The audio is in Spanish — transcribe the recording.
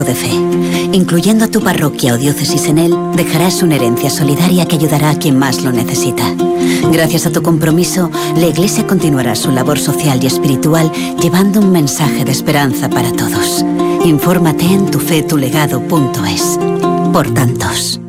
de fe. Incluyendo a tu parroquia o diócesis en él, dejarás una herencia solidaria que ayudará a quien más lo necesita. Gracias a tu compromiso, la Iglesia continuará su labor social y espiritual llevando un mensaje de esperanza para todos. Infórmate en tufetulegado.es. Por tantos.